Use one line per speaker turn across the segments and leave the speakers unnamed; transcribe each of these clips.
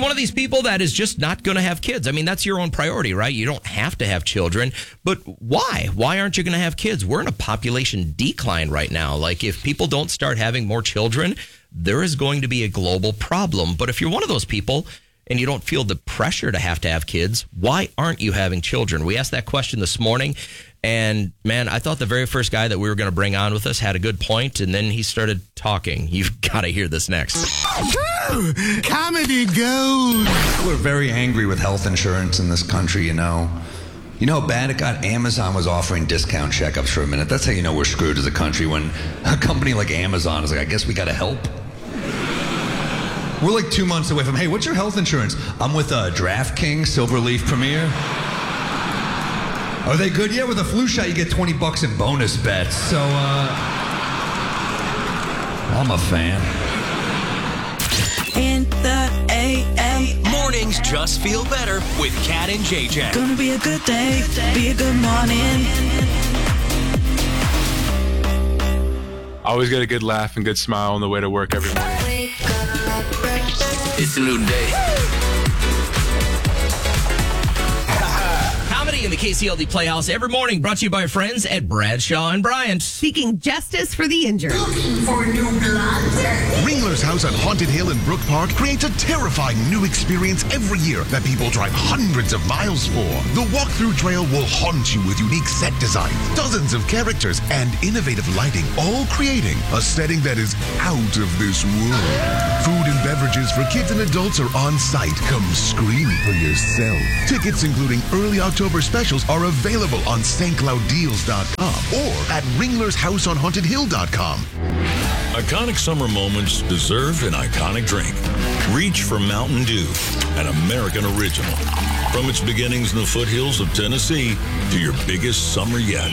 you one of these people that is just not going to have kids? I mean, that's your own priority, right? You don't have to have children, but why? Why aren't you going to have kids? We're in a population decline right now. Like, if people don't start having more children, there is going to be a global problem. But if you're one of those people and you don't feel the pressure to have kids, why aren't you having children? We asked that question this morning. And, man, I thought the very first guy that we were going to bring on with us had a good point, and then he started talking. You've got to hear this next.
Comedy gold.
We're very angry with health insurance in this country, you know. You know how bad it got? Amazon was offering discount checkups for a minute. That's how you know we're screwed as a country, when a company like Amazon is like, I guess we got to help. We're like 2 months away from, hey, what's your health insurance? I'm with DraftKings, Silverleaf Premier. Are they good? Yeah, with a flu shot, you get $20 in bonus bets. So, I'm a fan.
In the AM.
Mornings just feel better with Cat and JJ.
Gonna be a good day, be a good morning.
Always get a good laugh and good smile on the way to work every morning.
It's a new day.
Comedy in the KCLD Playhouse every morning, brought to you by our friends at Bradshaw and Bryant.
Seeking justice for the injured.
Looking for new blood.
Ringler's House on Haunted Hill in Brook Park creates a terrifying new experience every year that people drive hundreds of miles for. The walkthrough trail will haunt you with unique set design, dozens of characters, and innovative lighting, all creating a setting that is out of this world. Food and beverages for kids and adults are on site. Come scream for yourself. Tickets, including early October specials, are available on stclouddeals.com or at ringlershouseonhauntedhill.com.
Iconic summer moments deserve an iconic drink. Reach for Mountain Dew, an American original. From its beginnings in the foothills of Tennessee to your biggest summer yet.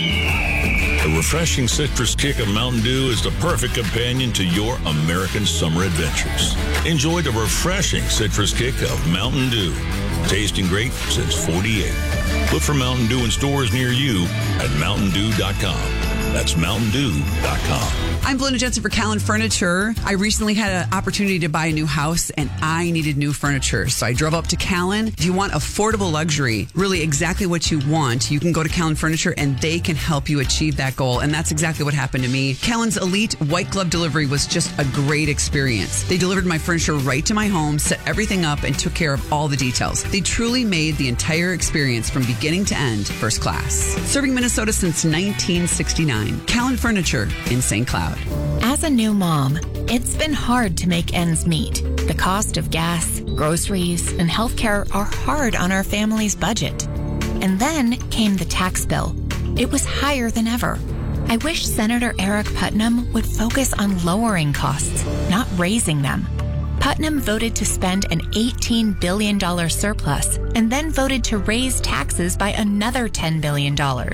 The refreshing citrus kick of Mountain Dew is the perfect companion to your American summer adventures. Enjoy the refreshing citrus kick of Mountain Dew. Tasting great since 48. Look for Mountain Dew in stores near you at mountaindew.com. That's mountaindew.com.
I'm Belinda Jensen for Callan Furniture. I recently had an opportunity to buy a new house, and I needed new furniture. So I drove up to Callan. If you want affordable luxury, really exactly what you want, you can go to Callan Furniture, and they can help you achieve that goal. And that's exactly what happened to me. Callan's elite white glove delivery was just a great experience. They delivered my furniture right to my home, set everything up, and took care of all the details. They truly made the entire experience from beginning to end first class. Serving Minnesota since 1969. Callan Furniture in St. Cloud.
As a new mom, it's been hard to make ends meet. The cost of gas, groceries, and healthcare are hard on our family's budget. And then came the tax bill. It was higher than ever. I wish Senator Eric Putnam would focus on lowering costs, not raising them. Putnam voted to spend an $18 billion surplus and then voted to raise taxes by another $10 billion.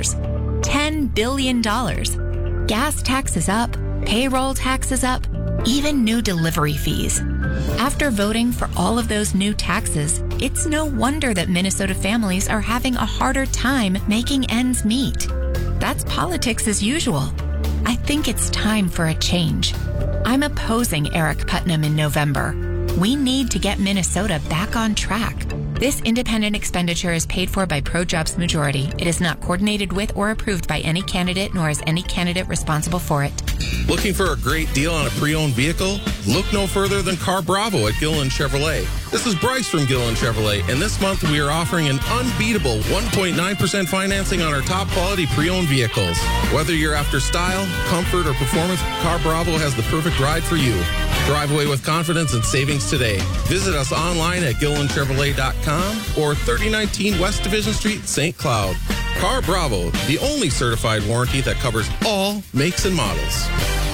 $10 billion. Gas taxes up, payroll taxes up, even new delivery fees. After voting for all of those new taxes, it's no wonder that Minnesota families are having a harder time making ends meet. That's politics as usual. I think it's time for a change. I'm opposing Eric Putnam in November. We need to get Minnesota back on track. This independent expenditure is paid for by ProJobs Majority. It is not coordinated with or approved by any candidate, nor is any candidate responsible for it.
Looking for a great deal on a pre-owned vehicle? Look no further than Car Bravo at Gillen Chevrolet. This is Bryce from Gillen Chevrolet, and this month we are offering an unbeatable 1.9% financing on our top quality pre-owned vehicles. Whether you're after style, comfort, or performance, Car Bravo has the perfect ride for you. Drive away with confidence and savings today. Visit us online at GillenChevrolet.com or 3019 West Division Street, St. Cloud. Car Bravo, the only certified warranty that covers all makes and models.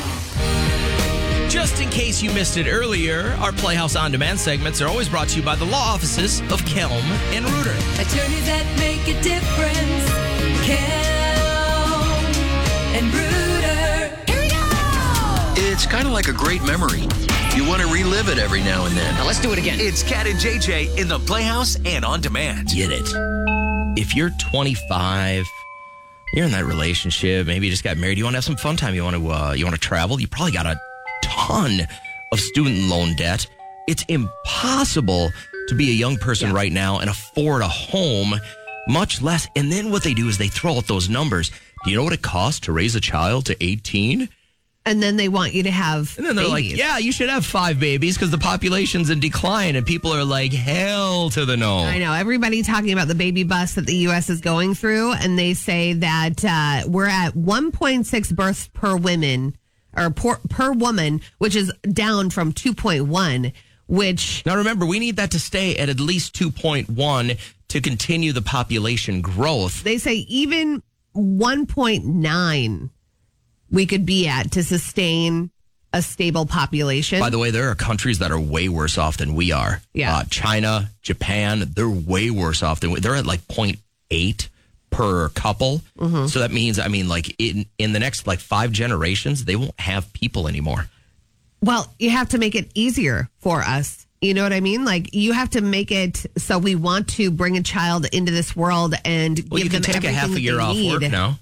Just in case you missed it earlier, our Playhouse On Demand segments are always brought to you by the law offices of Kelm and Reuter.
Attorneys that make a difference. Kelm and Reuter. Here we go!
It's kind of like a great memory. You want to relive it every now and then.
Now let's do it again.
It's Cat and JJ in the Playhouse and on demand.
Get it. If you're 25, you're in that relationship, maybe you just got married, you want to have some fun time, you want to travel, you probably got a ton of student loan debt. It's impossible to be a young person right now and afford a home, much less. And then what they do is they throw out those numbers. Do you know what it costs to raise a child to 18?
And then they want you to have
And then they're
babies.
like, yeah, you should have 5 babies because the population's in decline. And people are like, hell to the no.
I know. Everybody talking about the baby bust that the U.S. is going through. And they say that we're at 1.6 births per woman or per woman, which is down from 2.1, which...
Now, remember, we need that to stay at least 2.1 to continue the population growth.
They say even 1.9 we could be at to sustain a stable population.
By the way, there are countries that are way worse off than we are.
Yeah.
China, Japan, they're way worse off than we. They're at like 0.8 per couple.
Mm-hmm.
So that means, I mean, like in the next like 5 generations, they won't have people anymore.
Well, you have to make it easier for us. You know what I mean? Like, you have to make it so we want to bring a child into this world and
Well,
give
you
them
can take a
everything
half a
that
year
they
off
need.
work now.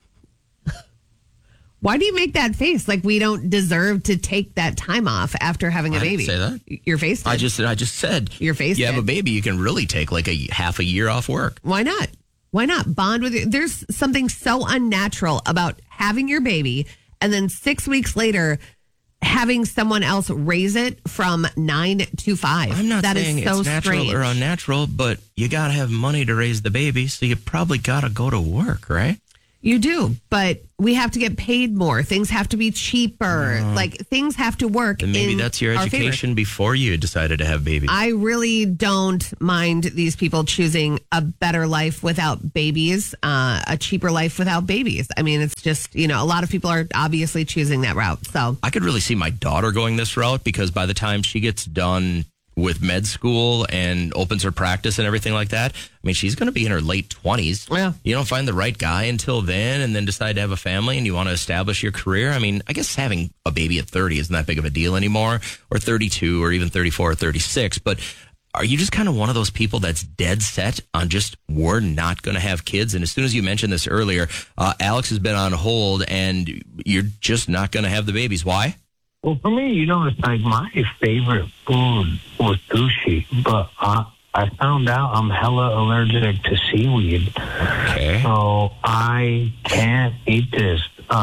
Why do you make that face? Like we don't deserve to take that time off after having a
I didn't
baby.
say that.
Your face did.
I just said
Your face
you have
did.
a baby, you can really take like a half a year off work.
Why not? Why not bond with you? There's something so unnatural about having your baby and then 6 weeks later having someone else raise it from 9 to 5.
I'm not
That
saying
is so
it's natural
strange.
or unnatural, but you got to have money to raise the baby, so you probably got to go to work, right?
You do, but we have to get paid more. Things have to be cheaper. Like things have to work.
And maybe
in
that's your
our favor.
education before you decided to have babies.
I really don't mind these people choosing a better life without babies, a cheaper life without babies. I mean, it's just, a lot of people are obviously choosing that route. So
I could really see my daughter going this route because by the time she gets done with med school and opens her practice and everything like that, I mean, she's going to be in her late 20s.
Yeah.
You don't find the right guy until then and then decide to have a family and you want to establish your career. I mean, I guess having a baby at 30 isn't that big of a deal anymore, or 32 or even 34 or 36. But are you just kind of one of those people that's dead set on just, we're not going to have kids? And as soon as you mentioned this earlier, Alex has been on hold and you're just not going to have the babies. Why?
Well, for me, it's like my favorite food was sushi, but I found out I'm hella allergic to seaweed.
Okay.
So I can't eat this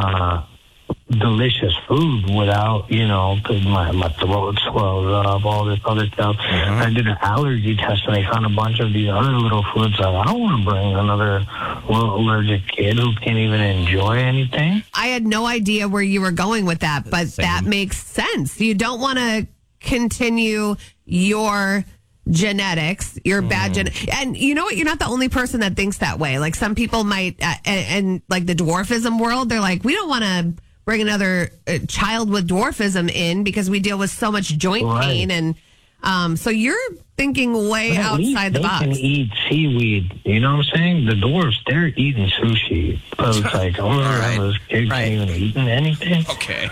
delicious food without, because my throat swells up, all this other stuff. I did an allergy test and they found a bunch of these other little foods. Like, I don't want to bring another little allergic kid who can't even enjoy anything.
I had no idea where you were going with that, but that makes sense. You don't want to continue your genetics, your bad and you know what? You're not the only person that thinks that way. Like some people might, and like the dwarfism world, they're like, we don't want to bring another child with dwarfism in because we deal with so much joint pain. And so you're thinking way outside the box.
They can eat seaweed. You know what I'm saying? The dwarfs, they're eating sushi. So it's like, those kids ain't even eating anything.
Okay.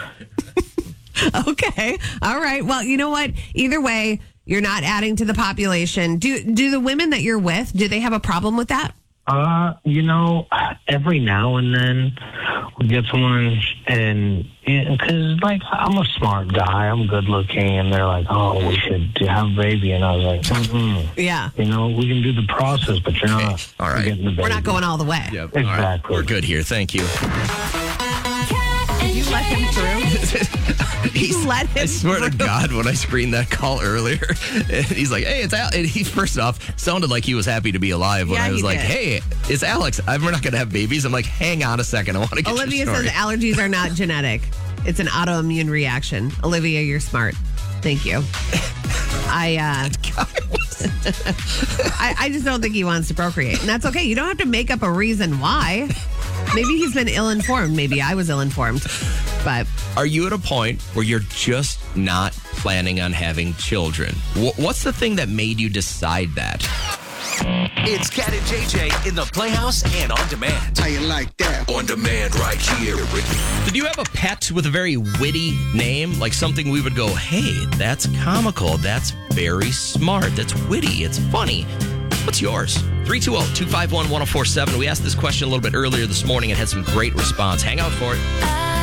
Okay. All right. Well, you know what? Either way, you're not adding to the population. Do the women that you're with, do they have a problem with that?
Every now and then we get someone, and because I'm a smart guy, I'm good looking, and they're like, "Oh, we should have a baby," and I was like,
"Yeah,
we can do the process, but you're not
all right.
getting the baby."
We're not going all the way."
Yep.
Exactly.
All right. We're good here. Thank you.
Did you let him through?
I swear to God, when I screened that call earlier, and he's like, "Hey, it's Alex." And he first off sounded like he was happy to be alive when I was like, "Hey, it's Alex. We're not going to have babies." I'm like, "Hang on a second. I want to get
Olivia
your story."
says allergies are not genetic. It's an autoimmune reaction. Olivia, you're smart. Thank you. I just don't think he wants to procreate. And that's okay. You don't have to make up a reason why. Maybe he's been ill-informed. Maybe I was ill-informed. But
are you at a point where you're just not planning on having children? What's the thing that made you decide that?
It's Cat and JJ in the Playhouse and on demand.
How you like that?
On demand right here.
Did you have a pet with a very witty name? Like something we would go, hey, that's comical. That's very smart. That's witty. It's funny. What's yours? 320-251-1047. We asked this question a little bit earlier this morning and had some great response. Hang out for it.